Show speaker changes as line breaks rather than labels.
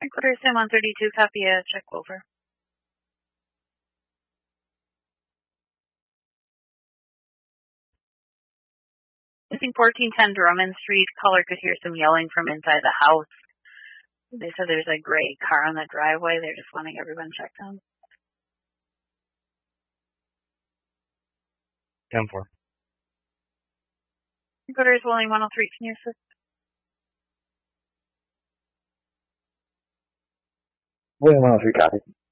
Quarter Sim 132, copy a check over. Missing 1410 Drummond Street. Caller could hear some yelling from inside the house. They said there's a gray car on the driveway. They're just wanting everyone checked on.
10-4.
Quarter is William 103, can you assist?
William 103, copy.